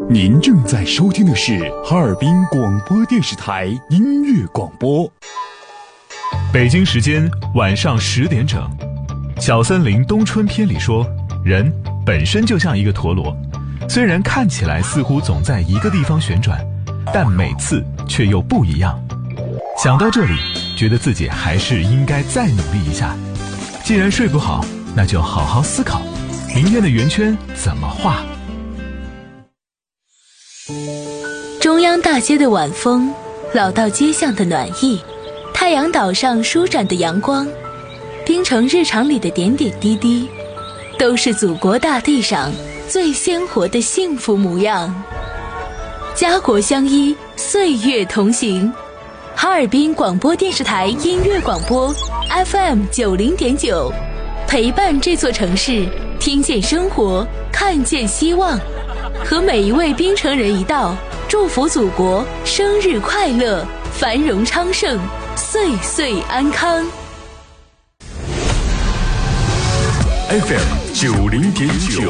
您正在收听的是哈尔滨广播电视台音乐广播。 北京时间晚上10点整，小森林冬春篇里说，人本身就像一个陀螺，虽然看起来似乎总在一个地方旋转，但每次却又不一样。想到这里，觉得自己还是应该再努力一下。既然睡不好，那就好好思考，明天的圆圈怎么画。 中央大街的晚风，老道街巷的暖意，太阳岛上舒展的阳光，冰城日常里的点点滴滴，都是祖国大地上最鲜活的幸福模样。家国相依，岁月同行。哈尔滨广播电视台音乐广播 FM90.9， 陪伴这座城市，听见生活，看见希望。和每一位冰城人一道，祝福祖国生日快乐，繁荣昌盛，岁岁安康。 FM90.9